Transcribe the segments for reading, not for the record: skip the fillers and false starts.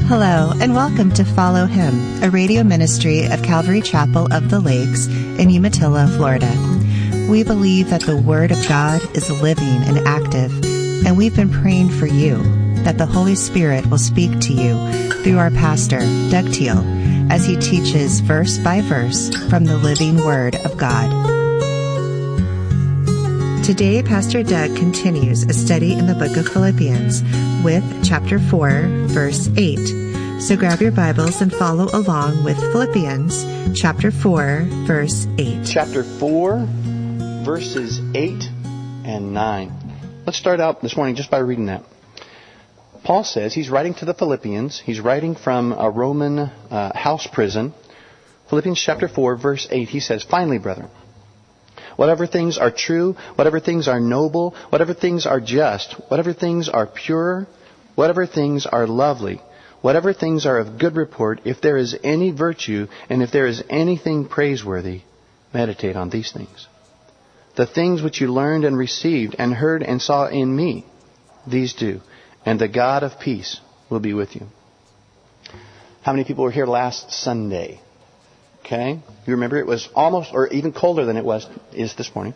Hello, and welcome to Follow Him, a radio ministry of Calvary Chapel of the Lakes in Umatilla, Florida. We believe that the Word of God is living and active, and we've been praying for you that the Holy Spirit will speak to you through our pastor, Doug Teal, as he teaches verse by verse from the living Word of God. Today, Pastor Doug continues a study in the book of Philippians with chapter 4, verse 8. So grab your Bibles and follow along with Philippians chapter 4, verse 8. Chapter 4, verses 8 and 9. Let's start out this morning just by reading that. Paul says he's writing to the Philippians. He's writing from a Roman house prison. Philippians chapter 4, verse 8, he says, "Finally, brethren, whatever things are true, whatever things are noble, whatever things are just, whatever things are pure, whatever things are lovely, whatever things are of good report, if there is any virtue and if there is anything praiseworthy, meditate on these things. The things which you learned and received and heard and saw in me, these do, and the God of peace will be with you." How many people were here last Sunday? Okay. You remember it was almost or even colder than is this morning.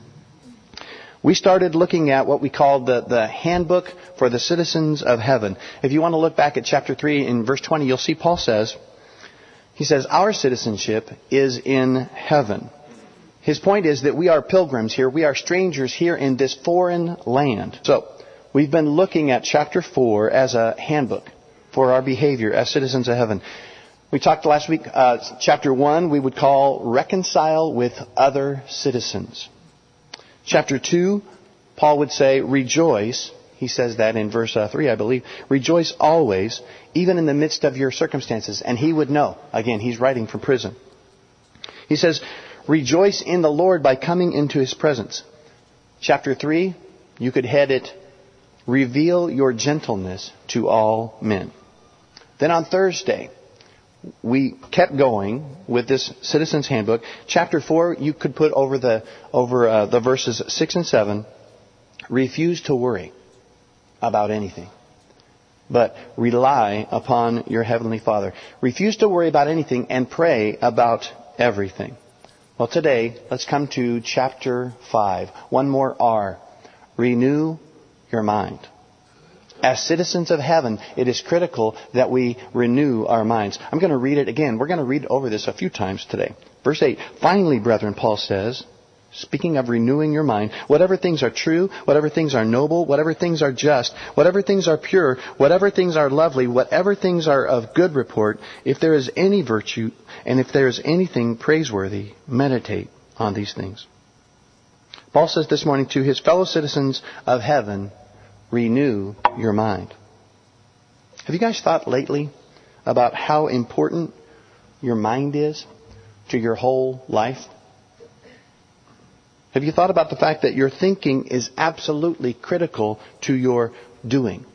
We started looking at what we called the handbook for the citizens of heaven. If you want to look back at chapter 3 in verse 20, you'll see Paul says, our citizenship is in heaven. His point is that we are pilgrims here. We are strangers here in this foreign land. So we've been looking at chapter 4 as a handbook for our behavior as citizens of heaven. We talked last week, chapter 1, we would call reconcile with other citizens. Chapter 2, Paul would say rejoice. He says that in verse 3, I believe. Rejoice always, even in the midst of your circumstances. And he would know. Again, he's writing from prison. He says, rejoice in the Lord by coming into His presence. Chapter 3, you could head it, reveal your gentleness to all men. Then on Thursday, we kept going with this Citizen's Handbook. Chapter 4, you could put over the verses 6 and 7. Refuse to worry about anything, but rely upon your Heavenly Father. Refuse to worry about anything and pray about everything. Well, today, let's come to chapter 5. One more R. Renew your mind. As citizens of heaven, it is critical that we renew our minds. I'm going to read it again. We're going to read over this a few times today. Verse 8, "Finally, brethren," Paul says, speaking of renewing your mind, "whatever things are true, whatever things are noble, whatever things are just, whatever things are pure, whatever things are lovely, whatever things are of good report, if there is any virtue and if there is anything praiseworthy, meditate on these things." Paul says this morning to his fellow citizens of heaven, renew your mind. Have you guys thought lately about how important your mind is to your whole life? Have you thought about the fact that your thinking is absolutely critical to your doing?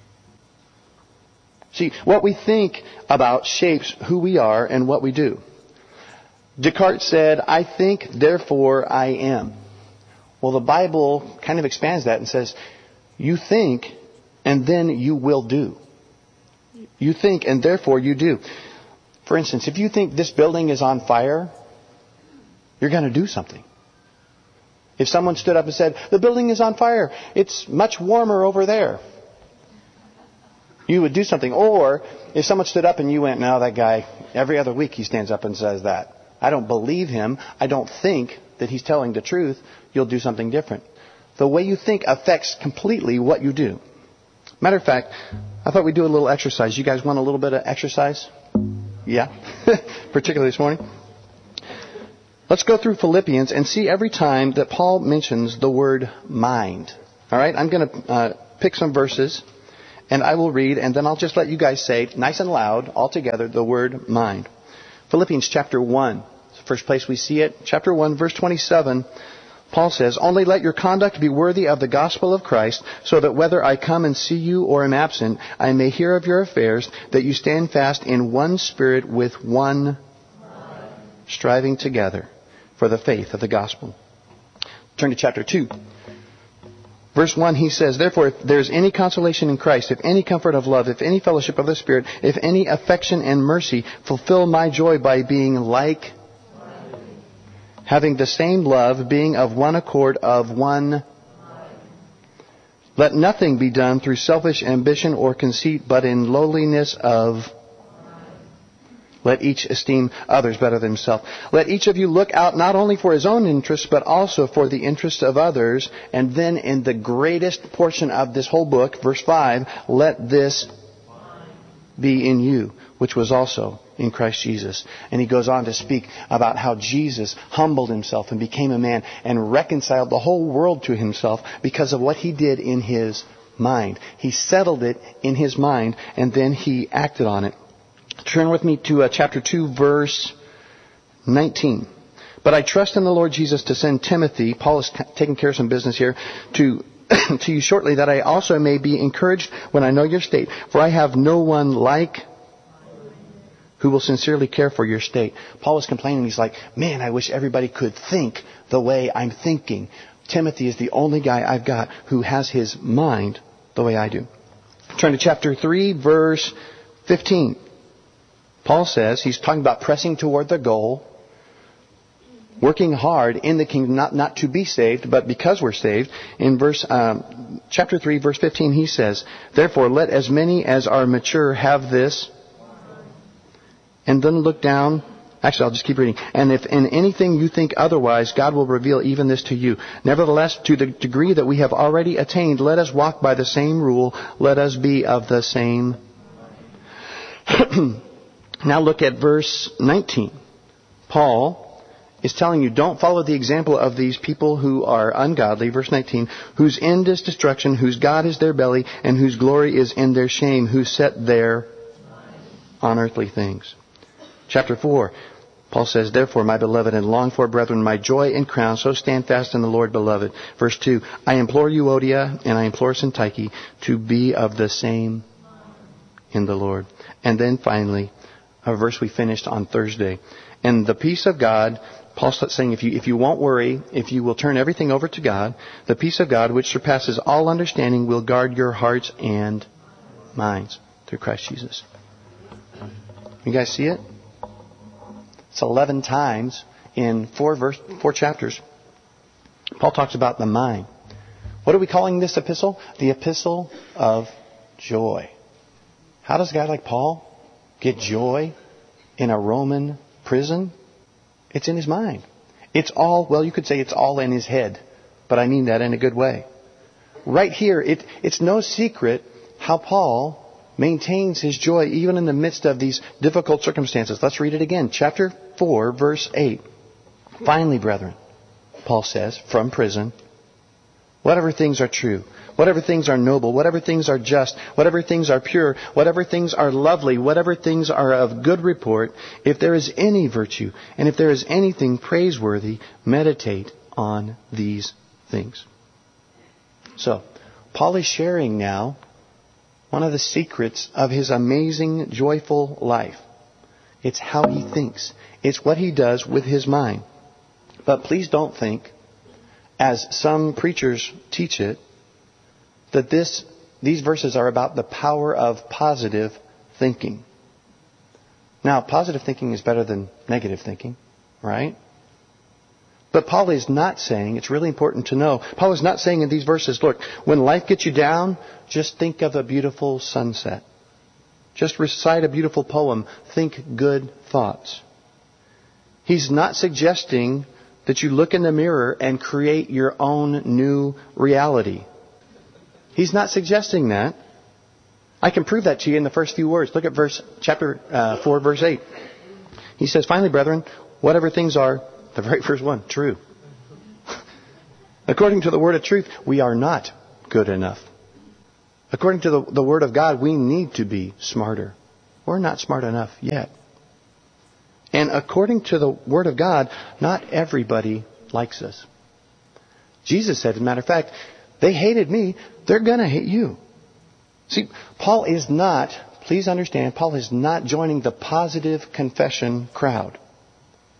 See, what we think about shapes who we are and what we do. Descartes said, "I think, therefore I am." Well, the Bible kind of expands that and says, you think, and then you will do. You think, and therefore you do. For instance, if you think this building is on fire, you're going to do something. If someone stood up and said, "The building is on fire, it's much warmer over there," you would do something. Or if someone stood up and you went, "No, that guy, every other week he stands up and says that. I don't believe him. I don't think that he's telling the truth," you'll do something different. The way you think affects completely what you do. Matter of fact, I thought we'd do a little exercise. You guys want a little bit of exercise? Yeah? Particularly this morning. Let's go through Philippians and see every time that Paul mentions the word mind. All right? I'm going to pick some verses, and I will read, and then I'll just let you guys say, nice and loud, all together, the word mind. Philippians chapter 1. It's the first place we see it. Chapter 1, verse 27. Paul says, "Only let your conduct be worthy of the gospel of Christ, so that whether I come and see you or am absent, I may hear of your affairs, that you stand fast in one spirit with one striving together for the faith of the gospel." Turn to chapter 2. Verse 1, he says, therefore, if there is any consolation in Christ, if any comfort of love, if any fellowship of the Spirit, if any affection and mercy, fulfill my joy by being like, having the same love, being of one accord, of one. Let nothing be done through selfish ambition or conceit, but in lowliness of. Let each esteem others better than himself. Let each of you look out not only for his own interests, but also for the interests of others. And then in the greatest portion of this whole book, verse 5, let this be in you, which was also in Christ Jesus. And he goes on to speak about how Jesus humbled himself and became a man and reconciled the whole world to himself because of what he did in his mind. He settled it in his mind, and then he acted on it. Turn with me to chapter 2, verse 19. But I trust in the Lord Jesus to send Timothy, Paul is taking care of some business here, to you shortly, that I also may be encouraged when I know your state. For I have no one like who will sincerely care for your state. Paul was complaining. He's like, man, I wish everybody could think the way I'm thinking. Timothy is the only guy I've got who has his mind the way I do. Turn to chapter 3, verse 15. Paul says, he's talking about pressing toward the goal, working hard in the kingdom, not to be saved, but because we're saved. In chapter 3, verse 15, he says, therefore, let as many as are mature have this. And then look down. Actually, I'll just keep reading. And if in anything you think otherwise, God will reveal even this to you. Nevertheless, to the degree that we have already attained, let us walk by the same rule. Let us be of the same. Now look at verse 19. Paul is telling you, don't follow the example of these people who are ungodly. Verse 19, whose end is destruction, whose God is their belly, and whose glory is in their shame, who set their on earthly things. Chapter 4, Paul says, therefore, my beloved and longed for brethren, my joy and crown, so stand fast in the Lord, beloved. Verse 2, I implore Euodia and I implore Syntyche to be of the same in the Lord. And then finally, a verse we finished on Thursday. And the peace of God, Paul's saying, if you won't worry, if you will turn everything over to God, the peace of God, which surpasses all understanding, will guard your hearts and minds through Christ Jesus. You guys see it? It's 11 times in 4 chapters. Paul talks about the mind. What are we calling this epistle? The epistle of joy. How does a guy like Paul get joy in a Roman prison? It's in his mind. It's all, well, you could say it's all in his head, but I mean that in a good way. Right here, it's no secret how Paul maintains his joy even in the midst of these difficult circumstances. Let's read it again. Chapter 4, verse 8. Finally, brethren, Paul says, from prison, whatever things are true, whatever things are noble, whatever things are just, whatever things are pure, whatever things are lovely, whatever things are of good report, if there is any virtue, and if there is anything praiseworthy, meditate on these things. So, Paul is sharing now one of the secrets of his amazing, joyful life. It's how he thinks. It's what he does with his mind. But please don't think, as some preachers teach it, that these verses are about the power of positive thinking. Now, positive thinking is better than negative thinking, right? But Paul is not saying, it's really important to know, Paul is not saying in these verses, look, when life gets you down, just think of a beautiful sunset. Just recite a beautiful poem. Think good thoughts. He's not suggesting that you look in the mirror and create your own new reality. He's not suggesting that. I can prove that to you in the first few words. Look at chapter 4, verse 8. He says, finally, brethren, whatever things are, the very first one, true. According to the word of truth, we are not good enough. According to the word of God, we need to be smarter. We're not smart enough yet. And according to the word of God, not everybody likes us. Jesus said, as a matter of fact, they hated me, they're going to hate you. See, Paul is not, please understand, Paul is not joining the positive confession crowd.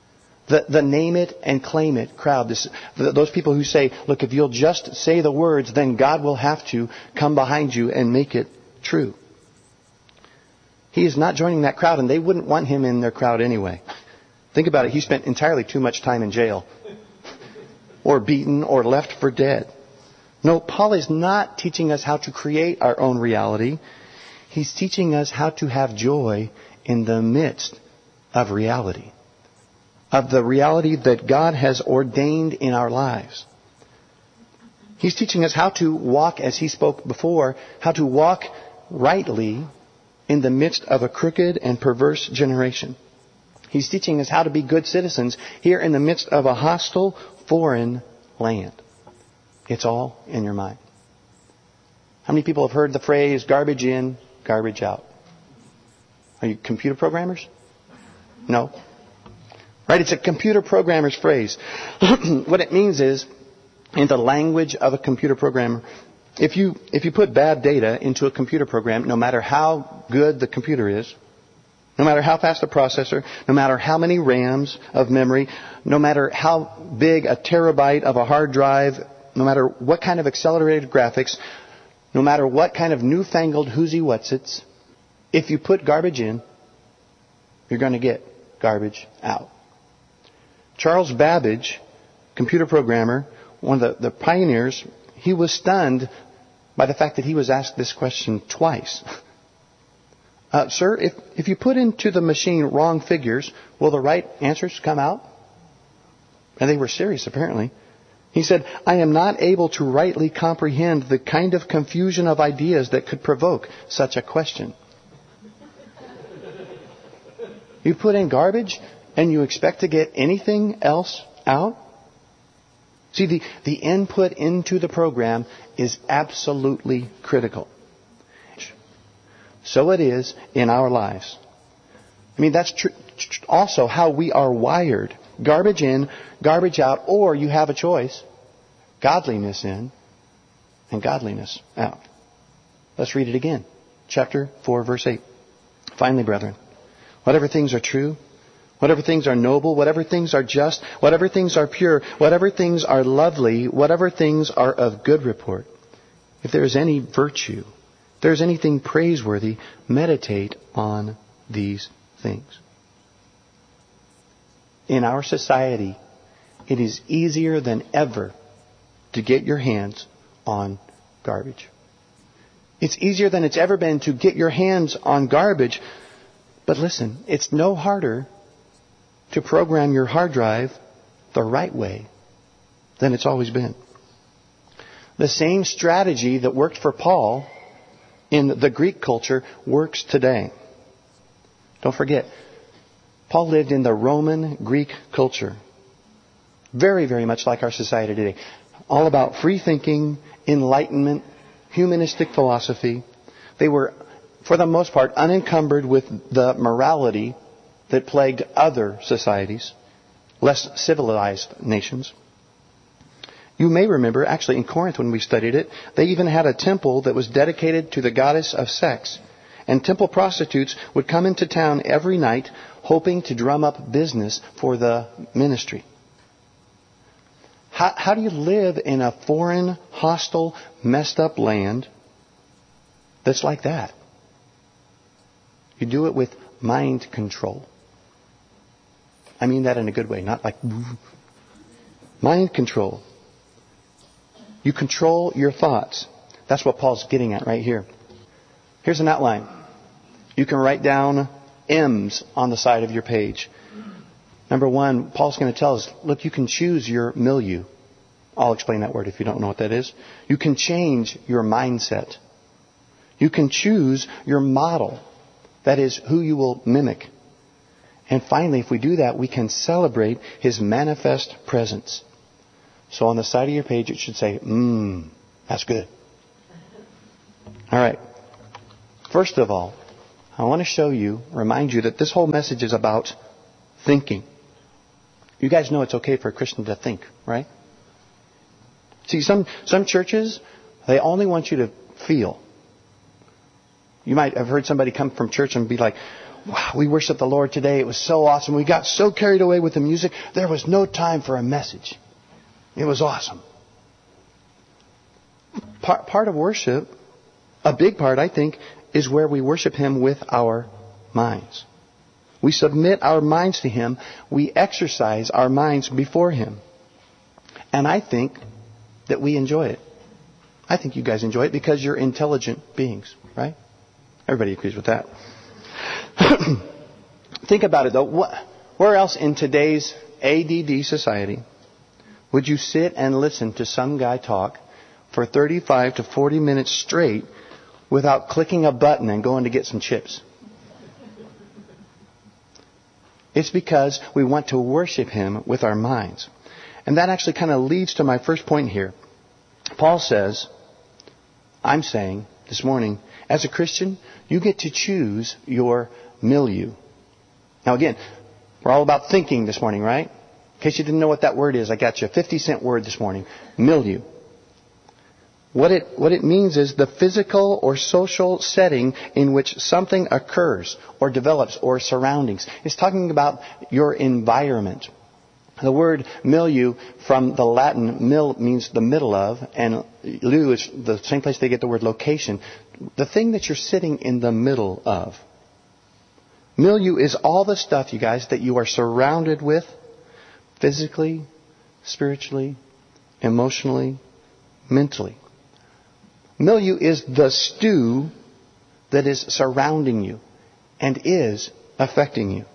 The name it and claim it crowd. Those people who say, look, if you'll just say the words, then God will have to come behind you and make it true. He is not joining that crowd, and they wouldn't want him in their crowd anyway. Think about it. He spent entirely too much time in jail, or beaten, or left for dead. No, Paul is not teaching us how to create our own reality. He's teaching us how to have joy in the midst of reality. Of the reality that God has ordained in our lives. He's teaching us how to walk, as he spoke before, how to walk rightly in the midst of a crooked and perverse generation. He's teaching us how to be good citizens here in the midst of a hostile, foreign land. It's all in your mind. How many people have heard the phrase, garbage in, garbage out? Are you computer programmers? No. Right? It's a computer programmer's phrase. What it means is, in the language of a computer programmer, if you put bad data into a computer program, no matter how good the computer is, no matter how fast the processor, no matter how many RAMs of memory, no matter how big a terabyte of a hard drive, no matter what kind of accelerated graphics, no matter what kind of newfangled whoosy-whatsits, if you put garbage in, you're going to get garbage out. Charles Babbage, computer programmer, one of the pioneers, he was stunned by the fact that he was asked this question twice. Sir, if you put into the machine wrong figures, will the right answers come out? And they were serious, apparently. He said, I am not able to rightly comprehend the kind of confusion of ideas that could provoke such a question. You put in garbage and you expect to get anything else out? See, the input into the program is absolutely critical. So it is in our lives. I mean, that's also how we are wired. Garbage in, garbage out, or you have a choice. Godliness in and godliness out. Let's read it again. Chapter 4, verse 8. Finally, brethren, whatever things are true, whatever things are noble, whatever things are just, whatever things are pure, whatever things are lovely, whatever things are of good report, if there is any virtue, if there is anything praiseworthy, meditate on these things. In our society, it is easier than ever to get your hands on garbage. It's easier than it's ever been to get your hands on garbage. But listen, it's no harder to program your hard drive the right way than it's always been. The same strategy that worked for Paul in the Greek culture works today. Don't forget, Paul lived in the Roman Greek culture. Very, very much like our society today. All about free thinking, enlightenment, humanistic philosophy. They were, for the most part, unencumbered with the morality that plagued other societies, less civilized nations. You may remember, actually in Corinth when we studied it, they even had a temple that was dedicated to the goddess of sex. And temple prostitutes would come into town every night hoping to drum up business for the ministry. How do you live in a foreign, hostile, messed up land that's like that? You do it with mind control. I mean that in a good way, not like mind control. You control your thoughts. That's what Paul's getting at right here. Here's an outline. You can write down M's on the side of your page. Number one, Paul's going to tell us, look, you can choose your milieu. I'll explain that word if you don't know what that is. You can change your mindset. You can choose your model. That is, who you will mimic. And finally, if we do that, we can celebrate His manifest presence. So on the side of your page, it should say, that's good. All right. First of all, I want to remind you that this whole message is about thinking. You guys know it's okay for a Christian to think, right? See, some churches, they only want you to feel. You might have heard somebody come from church and be like, wow, we worshiped the Lord today. It was so awesome. We got so carried away with the music. There was no time for a message. It was awesome. Part of worship, a big part, I think, is where we worship Him with our minds. We submit our minds to Him. We exercise our minds before Him. And I think that we enjoy it. I think you guys enjoy it because you're intelligent beings, right? Everybody agrees with that. Think about it, though. Where else in today's ADD society would you sit and listen to some guy talk for 35 to 40 minutes straight without clicking a button and going to get some chips? It's because we want to worship Him with our minds. And that actually kind of leads to my first point here. Paul says, I'm saying this morning, as a Christian, you get to choose your milieu. Now again, we're all about thinking this morning, right? In case you didn't know what that word is, I got you a 50-cent word this morning. Milieu. What it means is the physical or social setting in which something occurs or develops or surroundings. It's talking about your environment. The word milieu from the Latin, mil means the middle of, and lieu is the same place they get the word location. The thing that you're sitting in the middle of. Milieu is all the stuff, you guys, that you are surrounded with physically, spiritually, emotionally, mentally. Milieu is the stew that is surrounding you and is affecting you.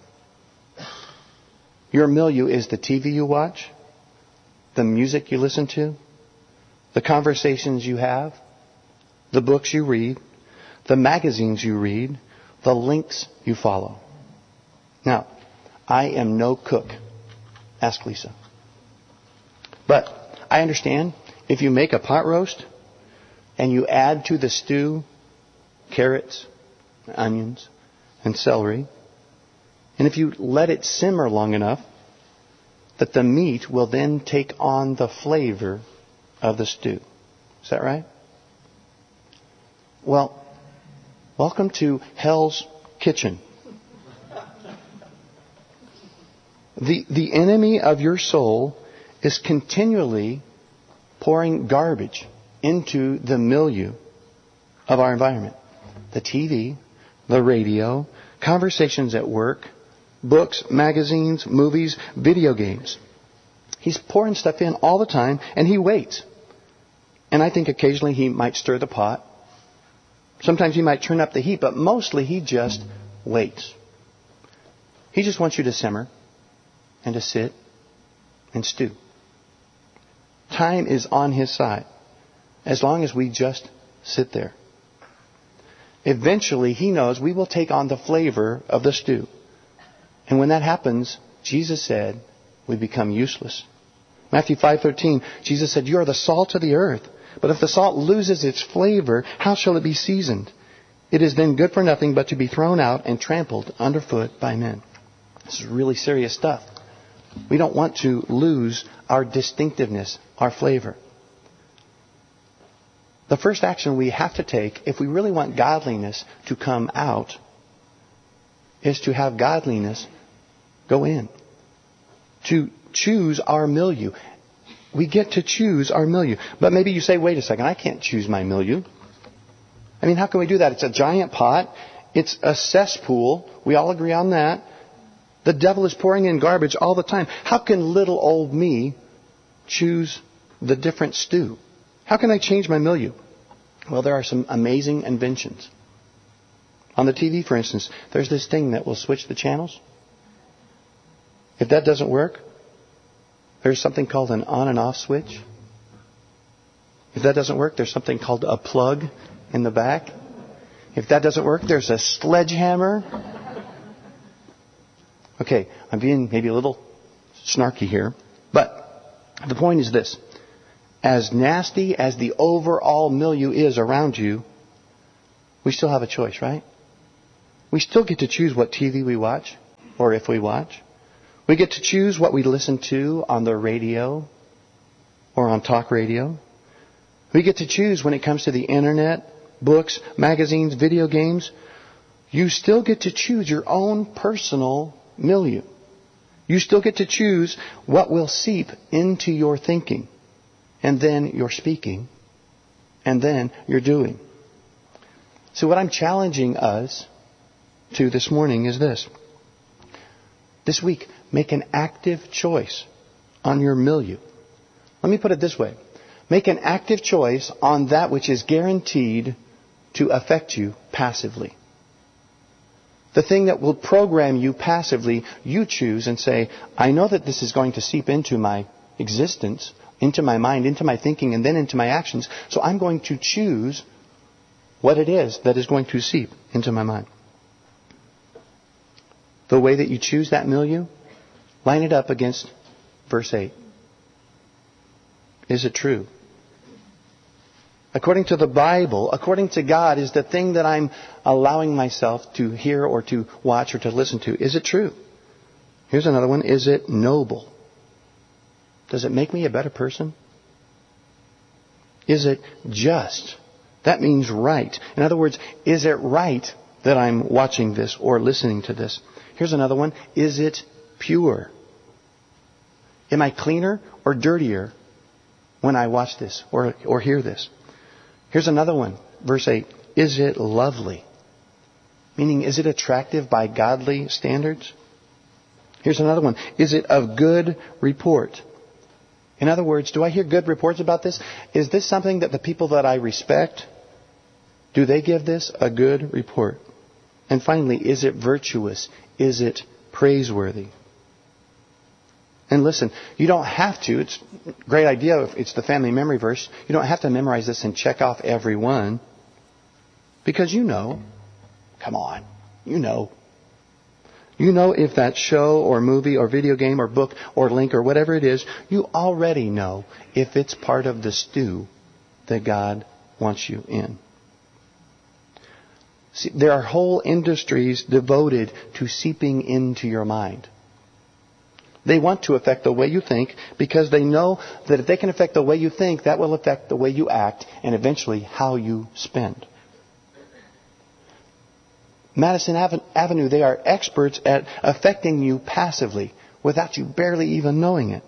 Your milieu is the TV you watch, the music you listen to, the conversations you have, the books you read, the magazines you read, the links you follow. Now, I am no cook. Ask Lisa. But I understand if you make a pot roast and you add to the stew carrots, onions, and celery, and if you let it simmer long enough, that the meat will then take on the flavor of the stew. Is that right? Well, welcome to Hell's Kitchen. The enemy of your soul is continually pouring garbage into the milieu of our environment. The TV, the radio, conversations at work, books, magazines, movies, video games. He's pouring stuff in all the time, and he waits. And I think occasionally he might stir the pot. Sometimes he might turn up the heat, but mostly he just waits. He just wants you to simmer and to sit and stew. Time is on his side, as long as we just sit there. Eventually, he knows we will take on the flavor of the stew. And when that happens, Jesus said, we become useless. Matthew 5:13, Jesus said, you are the salt of the earth. But if the salt loses its flavor, how shall it be seasoned? It is then good for nothing but to be thrown out and trampled underfoot by men. This is really serious stuff. We don't want to lose our distinctiveness, our flavor. The first action we have to take, if we really want godliness to come out, is to have godliness go in. To choose our milieu. We get to choose our milieu. But maybe you say, wait a second, I can't choose my milieu. I mean, how can we do that? It's a giant pot. It's a cesspool. We all agree on that. The devil is pouring in garbage all the time. How can little old me choose the different stew? How can I change my milieu? Well, there are some amazing inventions. On the TV, for instance, there's this thing that will switch the channels. If that doesn't work, there's something called an on and off switch. If that doesn't work, there's something called a plug in the back. If that doesn't work, there's a sledgehammer. Okay, I'm being maybe a little snarky here, but the point is this. As nasty as the overall milieu is around you, we still have a choice, right? We still get to choose what TV we watch, or if we watch. We get to choose what we listen to on the radio or on talk radio. We get to choose when it comes to the internet, books, magazines, video games. you still get to choose your own personal milieu. You still get to choose what will seep into your thinking, and then your speaking, and then your doing. So what I'm challenging us to this morning is this. This week, make an active choice on your milieu. Let me put it this way. Make an active choice on that which is guaranteed to affect you passively. The thing that will program you passively, you choose and say, I know that this is going to seep into my existence, into my mind, into my thinking, and then into my actions. So I'm going to choose what it is that is going to seep into my mind. The way that you choose that milieu, line it up against verse 8. Is it true? According to the Bible, according to God, is the thing that I'm allowing myself to hear or to watch or to listen to, is it true? Here's another one. Is it noble? Does it make me a better person? Is it just? That means right. In other words, is it right that I'm watching this or listening to this? Here's another one. Is it pure? Am I cleaner or dirtier when I watch this or hear this? Here's another one. Verse 8. Is it lovely? Meaning, is it attractive by godly standards? Here's another one. Is it of good report? In other words, do I hear good reports about this? Is this something that the people that I respect, do they give this a good report? And finally, is it virtuous? Is it praiseworthy? And listen, you don't have to. It's a great idea if it's the family memory verse. You don't have to memorize this and check off every one. Because you know. Come on. You know. You know if that show or movie or video game or book or link or whatever it is, you already know if it's part of the stew that God wants you in. See, there are whole industries devoted to seeping into your mind. They want to affect the way you think because they know that if they can affect the way you think, that will affect the way you act and eventually how you spend. Madison Avenue, they are experts at affecting you passively without you barely even knowing it.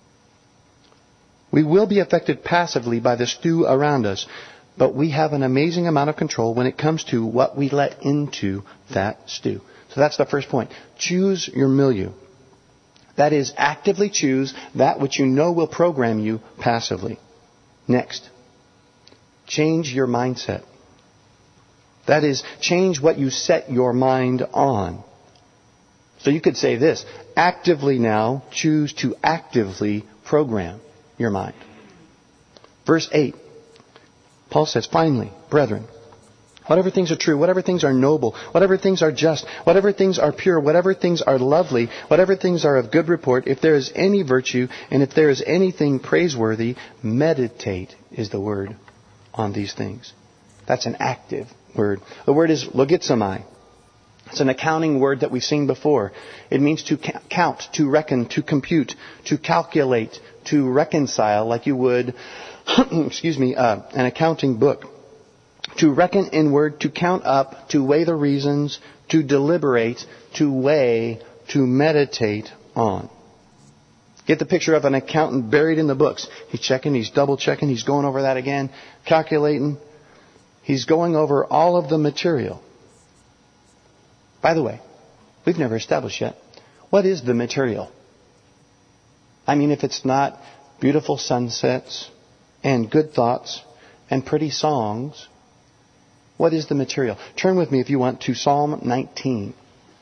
We will be affected passively by the stew around us, but we have an amazing amount of control when it comes to what we let into that stew. So that's the first point. Choose your milieu. That is, actively choose that which you know will program you passively. Next, change your mindset. That is, change what you set your mind on. So you could say this, actively now choose to actively program your mind. Verse 8, Paul says, finally, brethren, whatever things are true, whatever things are noble, whatever things are just, whatever things are pure, whatever things are lovely, whatever things are of good report, if there is any virtue and if there is anything praiseworthy, meditate is the word on these things. That's an active word. The word is logizomai. It's an accounting word that we've seen before. It means to count, to reckon, to compute, to calculate, to reconcile, like you would, an accounting book. To reckon inward, to count up, to weigh the reasons, to deliberate, to weigh, to meditate on. Get the picture of an accountant buried in the books. He's checking, he's double checking, he's going over that again, calculating. He's going over all of the material. By the way, we've never established yet, what is the material? I mean, if it's not beautiful sunsets and good thoughts and pretty songs, what is the material? Turn with me, if you want, to Psalm 19.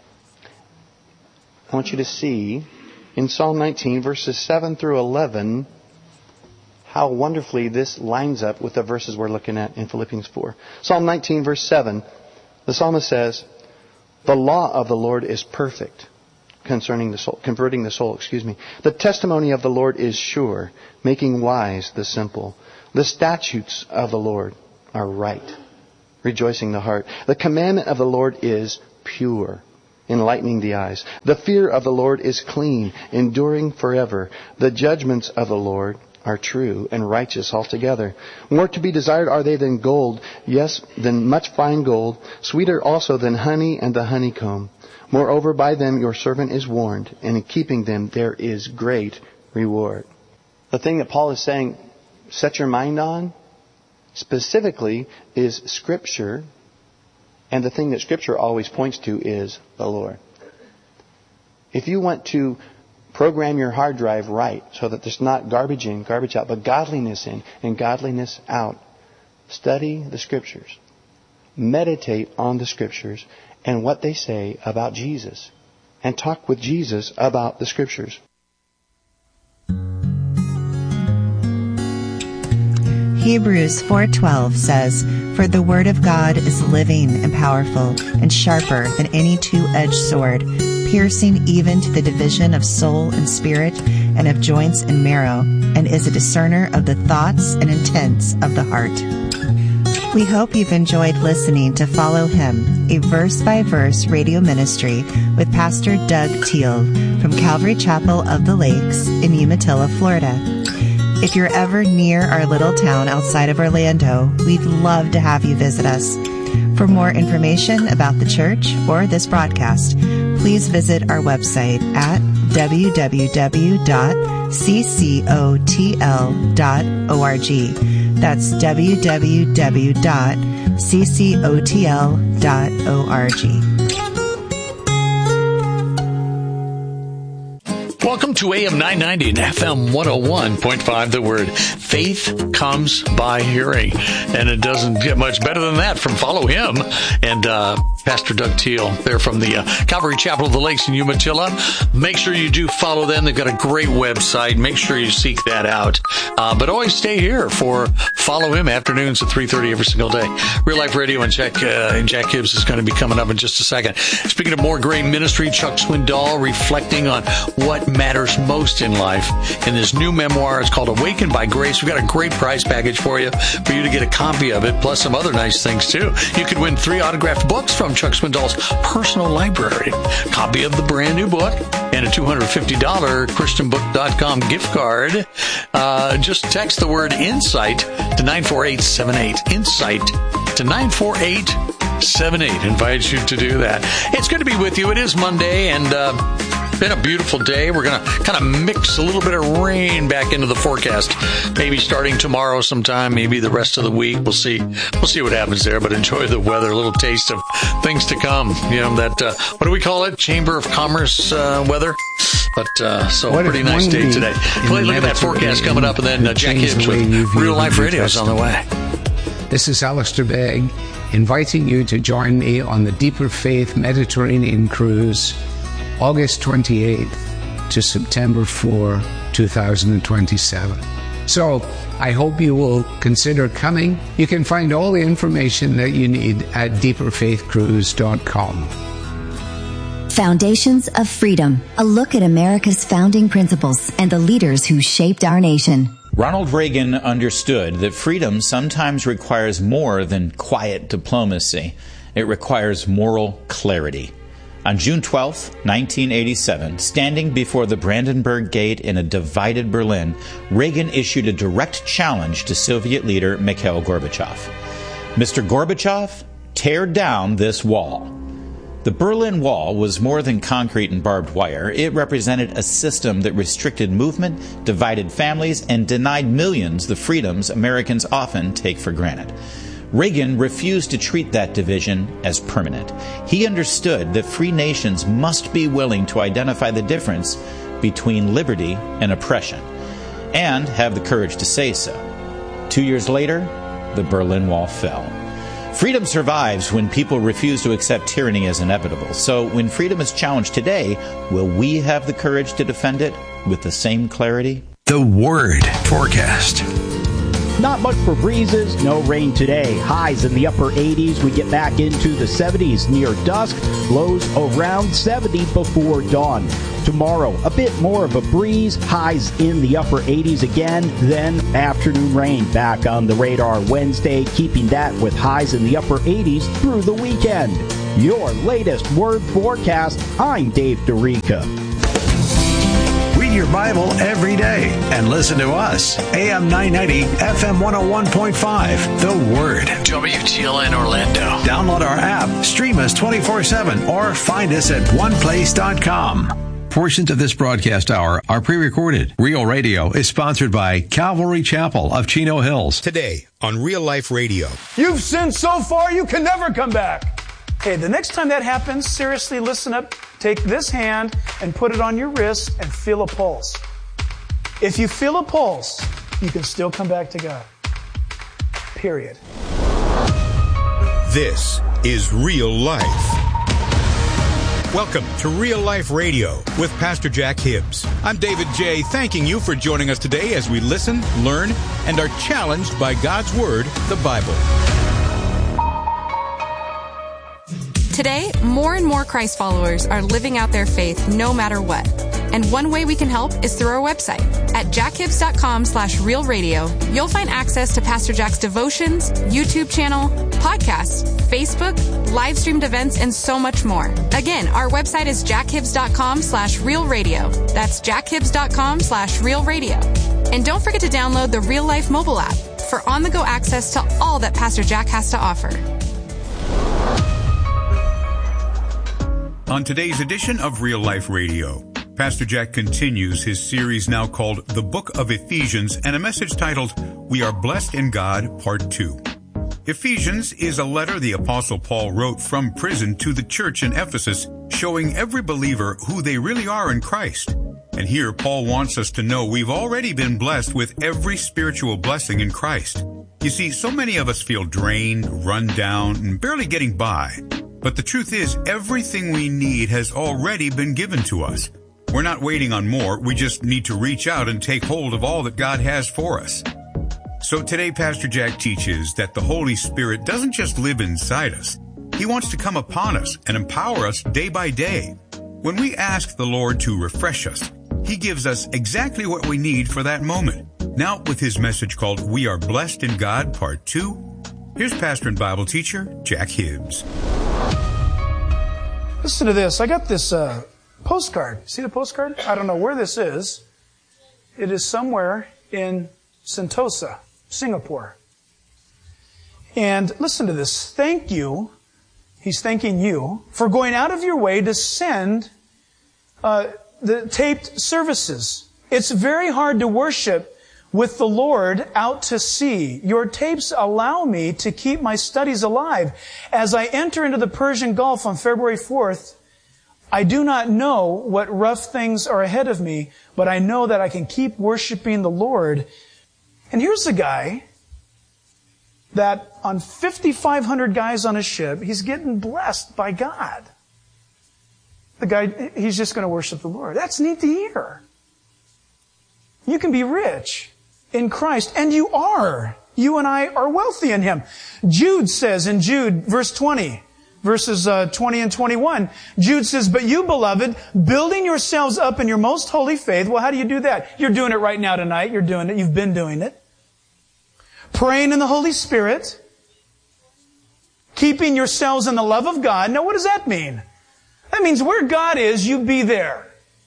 I want you to see in Psalm 19, verses 7 through 11, how wonderfully this lines up with the verses we're looking at in Philippians 4. Psalm 19, verse 7, the psalmist says, the law of the Lord is perfect, converting the soul. The testimony of the Lord is sure, making wise the simple. The statutes of the Lord are right, rejoicing the heart. The commandment of the Lord is pure, enlightening the eyes. The fear of the Lord is clean, enduring forever. The judgments of the Lord are true and righteous altogether. More to be desired are they than gold, yes, than much fine gold, sweeter also than honey and the honeycomb. Moreover, by them your servant is warned, and in keeping them there is great reward. The thing that Paul is saying, set your mind on, specifically, is Scripture. And the thing that Scripture always points to is the Lord. If you want to program your hard drive right so that there's not garbage in, garbage out, but godliness in and godliness out, study the Scriptures. Meditate on the Scriptures and what they say about Jesus. And talk with Jesus about the Scriptures. Hebrews 4:12 says, "For the word of God is living and powerful and sharper than any two-edged sword, piercing even to the division of soul and spirit and of joints and marrow, and is a discerner of the thoughts and intents of the heart." We hope you've enjoyed listening to Follow Him, a verse-by-verse radio ministry with Pastor Doug Teal from Calvary Chapel of the Lakes in Umatilla, Florida. If you're ever near our little town outside of Orlando, we'd love to have you visit us. For more information about the church or this broadcast, please visit our website at www.ccotl.org. That's www.ccotl.org. Welcome to AM 990 and FM 101.5, The Word. Faith comes by hearing. And it doesn't get much better than that from Follow Him and Pastor Doug Teal. They're from the Calvary Chapel of the Lakes in Umatilla. Make sure you do follow them. They've got a great website. Make sure you seek that out. But always stay here for Follow Him afternoons at 3:30 every single day. Real Life Radio and Jack Hibbs is going to be coming up in just a second. Speaking of more great ministry, Chuck Swindoll reflecting on what matters most in life in this new memoir. It's called Awakened by Grace. We've got a great prize package for you to get a copy of it, plus some other nice things too. You could win 3 autographed books from Chuck Swindoll's personal library, a copy of the brand new book, and a $250 ChristianBook.com gift card. Just text the word INSIGHT to 94878. INSIGHT to 94878. Invite you to do that. It's good to be with you. It is Monday, and been a beautiful day. We're going to kind of mix a little bit of rain back into the forecast. Maybe starting tomorrow sometime, maybe the rest of the week. We'll see what happens there, but enjoy the weather, a little taste of things to come. You know, that, what do we call it? Chamber of Commerce weather. But, so a pretty nice day today. Look at that forecast coming up, and then Jack Hibbs with Real Life Radio is on the way. This is Alistair Begg, inviting you to join me on the Deeper Faith Mediterranean Cruise, August 28th to September 4, 2027. So, I hope you will consider coming. You can find all the information that you need at deeperfaithcruise.com. Foundations of Freedom, a look at America's founding principles and the leaders who shaped our nation. Ronald Reagan understood that freedom sometimes requires more than quiet diplomacy. It requires moral clarity. On June 12, 1987, standing before the Brandenburg Gate in a divided Berlin, Reagan issued a direct challenge to Soviet leader Mikhail Gorbachev. Mr. Gorbachev, tear down this wall. The Berlin Wall was more than concrete and barbed wire. It represented a system that restricted movement, divided families, and denied millions the freedoms Americans often take for granted. Reagan refused to treat that division as permanent. He understood that free nations must be willing to identify the difference between liberty and oppression, and have the courage to say so. 2 years later, the Berlin Wall fell. Freedom survives when people refuse to accept tyranny as inevitable. So when freedom is challenged today, will we have the courage to defend it with the same clarity? The Word Forecast. Not much for breezes, no rain today. Highs in the upper 80s. We get back into the 70s near dusk. Lows around 70 before dawn. Tomorrow, a bit more of a breeze. Highs in the upper 80s again. Then afternoon rain back on the radar Wednesday, keeping that with highs in the upper 80s through the weekend. Your latest Word Forecast, I'm Dave DeRica. We your Bible every day and listen to us. AM 990, FM 101.5, The Word. WTLN Orlando. Download our app, stream us 24/7, or find us at oneplace.com. Portions of this broadcast hour are pre-recorded. Real Radio is sponsored by Calvary Chapel of Chino Hills. Today on Real Life Radio. You've sinned so far, you can never come back. Okay, the next time that happens, seriously listen up. Take this hand and put it on your wrist and feel a pulse. If you feel a pulse, you can still come back to God. Period. This is Real Life. Welcome to Real Life Radio with Pastor Jack Hibbs. I'm David J., thanking you for joining us today as we listen, learn, and are challenged by God's Word, the Bible. Today, more and more Christ followers are living out their faith no matter what. And one way we can help is through our website. At jackhibbs.com/realradio, you'll find access to Pastor Jack's devotions, YouTube channel, podcasts, Facebook, live streamed events, and so much more. Again, our website is jackhibbs.com/realradio. That's jackhibbs.com/realradio. And don't forget to download the Real Life mobile app for on-the-go access to all that Pastor Jack has to offer. On today's edition of Real Life Radio, Pastor Jack continues his series now called The Book of Ephesians and a message titled, We Are Blessed in God, Part 2. Ephesians is a letter the Apostle Paul wrote from prison to the church in Ephesus, showing every believer who they really are in Christ. And here Paul wants us to know we've already been blessed with every spiritual blessing in Christ. You see, so many of us feel drained, run down, and barely getting by. But the truth is, everything we need has already been given to us. We're not waiting on more. We just need to reach out and take hold of all that God has for us. So today, Pastor Jack teaches that the Holy Spirit doesn't just live inside us. He wants to come upon us and empower us day by day. When we ask the Lord to refresh us, He gives us exactly what we need for that moment. Now, with his message called We Are Blessed in God, Part 2, here's pastor and Bible teacher, Jack Hibbs. Listen to this. I got this postcard. See the postcard? I don't know where this is. It is somewhere in Sentosa, Singapore. And listen to this. Thank you. He's thanking you for going out of your way to send the taped services. It's very hard to worship with the Lord out to sea. Your tapes allow me to keep my studies alive. As I enter into the Persian Gulf on February 4th, I do not know what rough things are ahead of me, but I know that I can keep worshiping the Lord. And here's a guy that on 5,500 guys on a ship, he's getting blessed by God. The guy, he's just going to worship the Lord. That's neat to hear. You can be rich in Christ, and you are. You and I are wealthy in Him. Jude says in Jude, verse 20, verses 20 and 21, Jude says, But you, beloved, building yourselves up in your most holy faith. Well, how do you do that? You're doing it right now tonight. You're doing it. You've been doing it. Praying in the Holy Spirit. Keeping yourselves in the love of God. Now, what does that mean? That means where God is, you be there.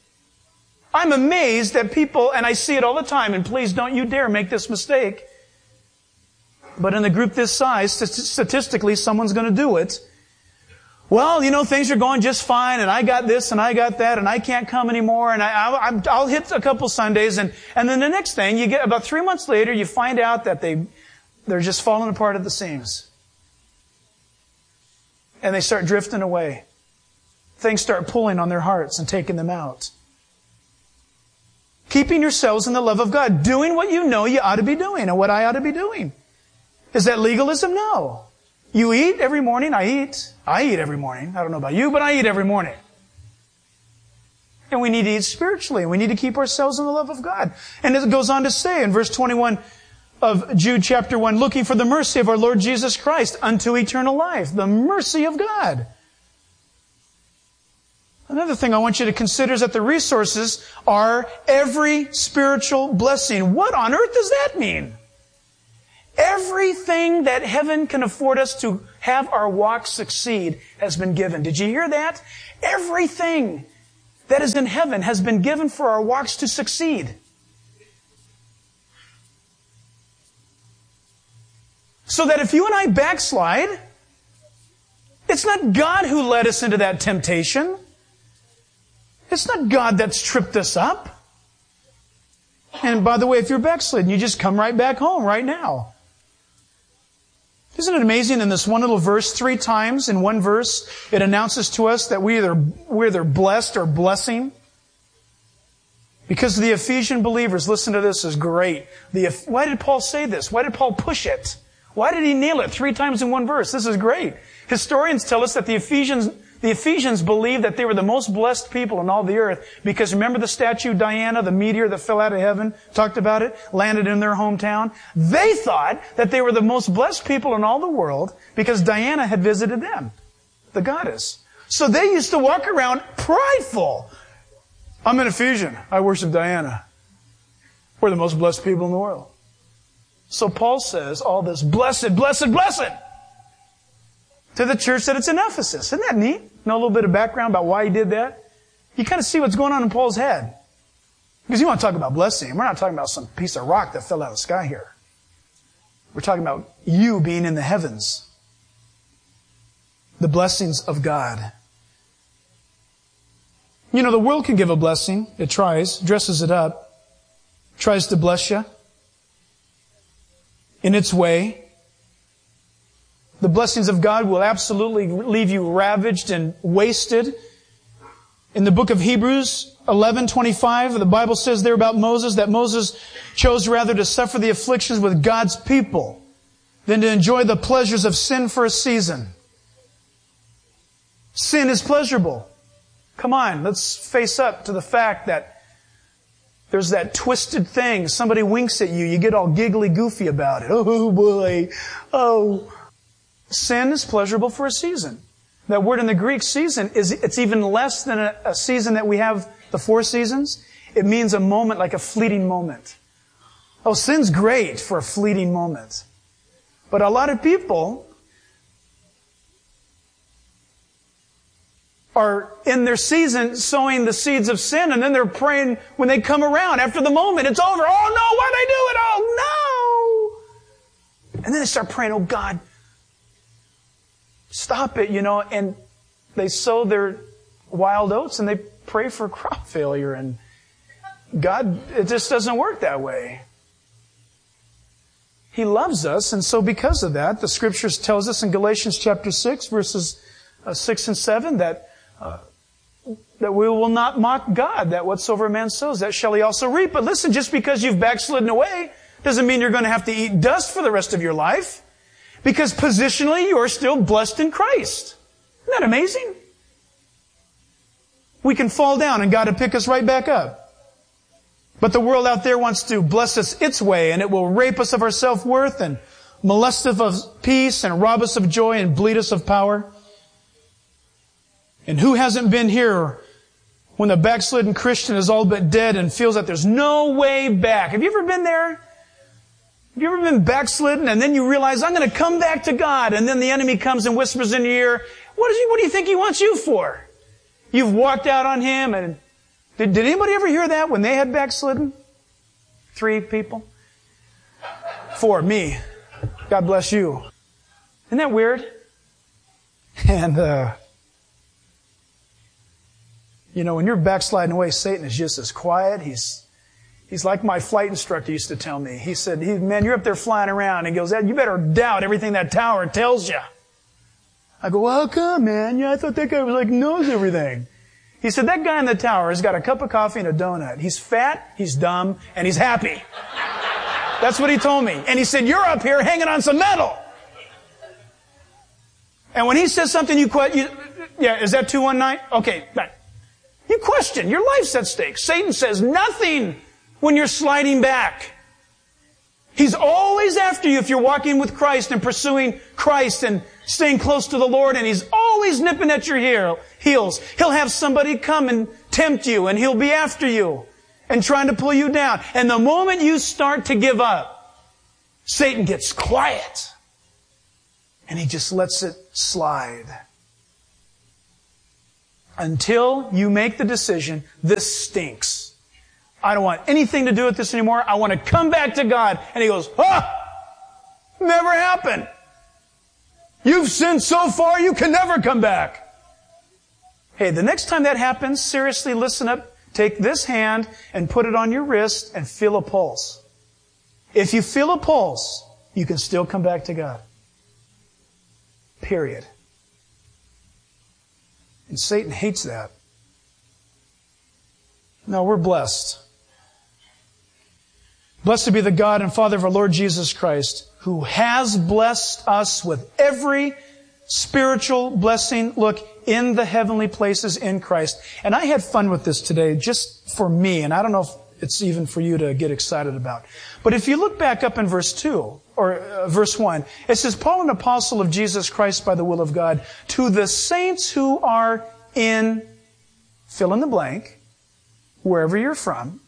I'm amazed that people, and I see it all the time, and please don't you dare make this mistake, but in a group this size, statistically, someone's going to do it. Well, you know, things are going just fine, and I got this, and I got that, and I can't come anymore, and I'll hit a couple Sundays, and then the next thing, you get about 3 months later, you find out that they're just falling apart at the seams. And they start drifting away. Things start pulling on their hearts and taking them out. Keeping yourselves in the love of God. Doing what you know you ought to be doing and what I ought to be doing. Is that legalism? No. You eat every morning. I eat. I eat every morning. I don't know about you, but I eat every morning. And we need to eat spiritually. We need to keep ourselves in the love of God. And it goes on to say in verse 21 of Jude chapter 1, looking for the mercy of our Lord Jesus Christ unto eternal life. The mercy of God. Another thing I want you to consider is that the resources are every spiritual blessing. What on earth does that mean? Everything that heaven can afford us to have our walk succeed has been given. Did you hear that? Everything. that is in heaven has been given for our walks to succeed. So that if you and I backslide, it's not God who led us into that temptation. It's not God that's tripped us up. And by the way, if you're backslidden, you just come right back home right now. Isn't it amazing in this one little verse, 3 times in one verse, it announces to us that we're either blessed or blessing? Because the Ephesian believers, listen to this, is great. Why did Paul say this? Why did Paul push it? Why did he nail it 3 times in one verse? This is great. Historians tell us that the Ephesians believed that they were the most blessed people in all the earth because remember the statue Diana, the meteor that fell out of heaven, talked about it, landed in their hometown? They thought that they were the most blessed people in all the world because Diana had visited them, the goddess. So they used to walk around prideful. I'm an Ephesian. I worship Diana. We're the most blessed people in the world. So Paul says all this blessed, blessed, blessed to the church that it's in Ephesus. Isn't that neat? Know a little bit of background about why he did that? You kind of see what's going on in Paul's head. Because you want to talk about blessing. We're not talking about some piece of rock that fell out of the sky here. We're talking about you being in the heavens. The blessings of God. You know, the world can give a blessing. It tries, dresses it up, tries to bless you in its way. The blessings of God will absolutely leave you ravaged and wasted. In the book of Hebrews 11:25, the Bible says there about Moses that Moses chose rather to suffer the afflictions with God's people than to enjoy the pleasures of sin for a season. Sin is pleasurable. Come on, let's face up to the fact that there's that twisted thing. Somebody winks at you. You get all giggly goofy about it. Oh boy. Oh. Sin is pleasurable for a season. That word in the Greek, season, it's even less than a season that we have the 4 seasons. It means a moment, like a fleeting moment. Oh, sin's great for a fleeting moment. But a lot of people are in their season sowing the seeds of sin, and then they're praying when they come around after the moment, it's over. Oh no, why'd I do it? Oh no! And then they start praying, oh God, stop it, and they sow their wild oats and they pray for crop failure, and God, it just doesn't work that way. He loves us, and so because of that, the Scriptures tells us in Galatians chapter 6, verses 6 and 7, that we will not mock God, that whatsoever a man sows, that shall he also reap. But listen, just because you've backslidden away doesn't mean you're going to have to eat dust for the rest of your life. Because positionally, you're still blessed in Christ. Isn't that amazing? We can fall down and God will pick us right back up. But the world out there wants to bless us its way, and it will rape us of our self-worth and molest us of peace and rob us of joy and bleed us of power. And who hasn't been here when the backslidden Christian is all but dead and feels that there's no way back? Have you ever been there? Have you ever been backslidden and then you realize, I'm going to come back to God, and then the enemy comes and whispers in your ear, what do you think he wants you for? You've walked out on him, and did anybody ever hear that when they had backslidden? 3 people? 4, me. God bless you. Isn't that weird? And, when you're backsliding away, Satan is just as quiet. He's like my flight instructor used to tell me. He said, man, you're up there flying around. And he goes, you better doubt everything that tower tells you. I go, well, how come, man? Yeah, I thought that guy knows everything. He said, that guy in the tower has got a cup of coffee and a donut. He's fat, he's dumb, and he's happy. That's what he told me. And he said, you're up here hanging on some metal. And when he says something, is that 219? Okay, right. You question. Your life's at stake. Satan says nothing when you're sliding back. He's always after you if you're walking with Christ and pursuing Christ and staying close to the Lord, and he's always nipping at your heels. He'll have somebody come and tempt you, and he'll be after you and trying to pull you down. And the moment you start to give up, Satan gets quiet and he just lets it slide. until you make the decision, this stinks. I don't want anything to do with this anymore. I want to come back to God. And he goes, never happened. You've sinned so far, you can never come back. Hey, the next time that happens, seriously listen up. Take this hand and put it on your wrist and feel a pulse. If you feel a pulse, you can still come back to God. Period. And Satan hates that. No, we're blessed. Blessed be the God and Father of our Lord Jesus Christ, who has blessed us with every spiritual blessing, look, in the heavenly places in Christ. And I had fun with this today, just for me, and I don't know if it's even for you to get excited about. But if you look back up in verse 2, or verse 1, it says, Paul, an apostle of Jesus Christ by the will of God, to the saints who are in, fill in the blank, wherever you're from,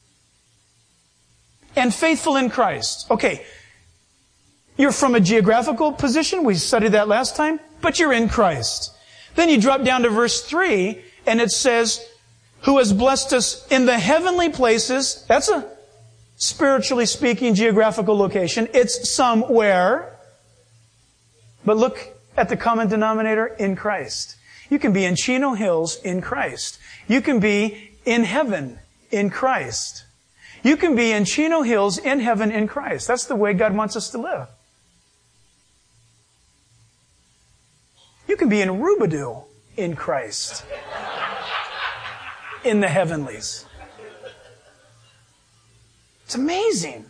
and faithful in Christ. Okay, you're from a geographical position, we studied that last time, but you're in Christ. Then you drop down to verse 3, and it says, who has blessed us in the heavenly places. That's a, spiritually speaking, geographical location. It's somewhere. But look at the common denominator, in Christ. You can be in Chino Hills in Christ. You can be in heaven in Christ. You can be in Chino Hills in heaven in Christ. That's the way God wants us to live. You can be in Rubadoo in Christ. In the heavenlies. It's amazing.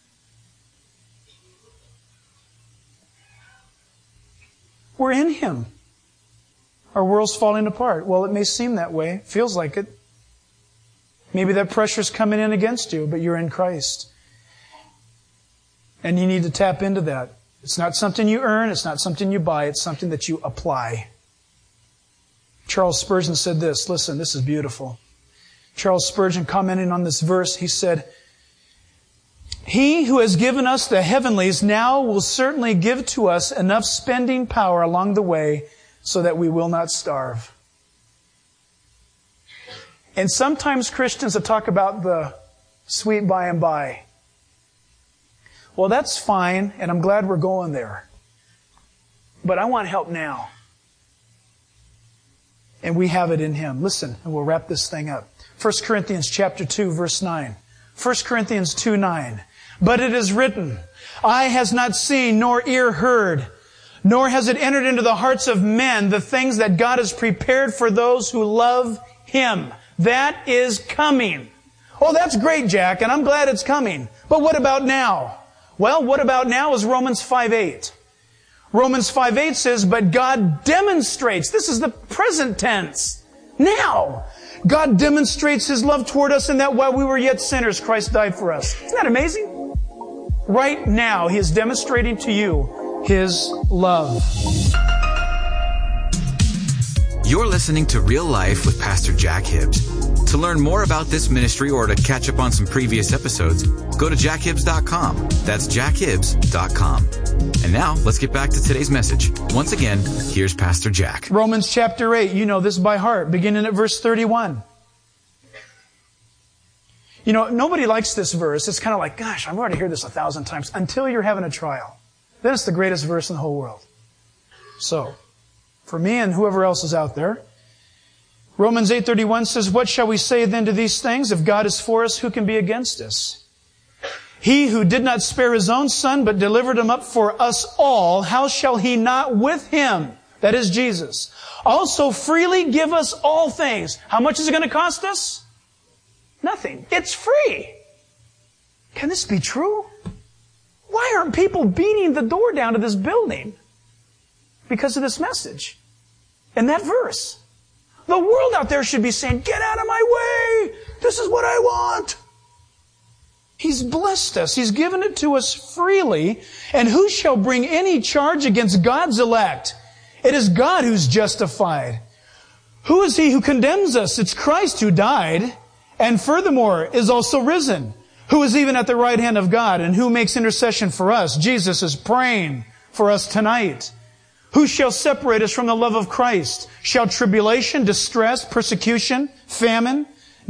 We're in Him. Our world's falling apart. Well, it may seem that way. Feels like it. Maybe that pressure's coming in against you, but you're in Christ. And you need to tap into that. It's not something you earn. It's not something you buy. It's something that you apply. Charles Spurgeon said this. Listen, this is beautiful. Charles Spurgeon, commenting on this verse, he said, He who has given us the heavenlies now will certainly give to us enough spending power along the way so that we will not starve. And sometimes Christians will talk about the sweet by and by. Well, that's fine, and I'm glad we're going there. But I want help now. And we have it in Him. Listen, and we'll wrap this thing up. 1 Corinthians chapter 2, verse 9. 1 Corinthians 2:9. But it is written, eye has not seen, nor ear heard, nor has it entered into the hearts of men the things that God has prepared for those who love Him. That is coming. Oh, that's great, Jack, and I'm glad it's coming. But what about now? Well, what about now is Romans 5:8. Romans 5:8 says, but God demonstrates, this is the present tense, now, God demonstrates His love toward us in that while we were yet sinners, Christ died for us. Isn't that amazing? Right now, He is demonstrating to you His love. You're listening to Real Life with Pastor Jack Hibbs. To learn more about this ministry or to catch up on some previous episodes, go to jackhibbs.com. That's jackhibbs.com. And now, let's get back to today's message. Once again, here's Pastor Jack. Romans chapter 8, you know this by heart, beginning at verse 31. You know, nobody likes this verse. It's kind of like, gosh, I've already heard this 1,000 times, until you're having a trial. Then it's the greatest verse in the whole world. So, for me and whoever else is out there, Romans 8:31 says, what shall we say then to these things? If God is for us, who can be against us? He who did not spare His own Son, but delivered Him up for us all, how shall He not with Him, that is Jesus, also freely give us all things? How much is it going to cost us? Nothing. It's free. Can this be true? Why aren't people beating the door down to this building? Because of this message and that verse. The world out there should be saying, get out of my way. This is what I want. He's blessed us. He's given it to us freely. And who shall bring any charge against God's elect? It is God who's justified. Who is He who condemns us? It's Christ who died, and furthermore is also risen, who is even at the right hand of God, and who makes intercession for us. Jesus is praying for us tonight. Who shall separate us from the love of Christ? Shall tribulation, distress, persecution, famine,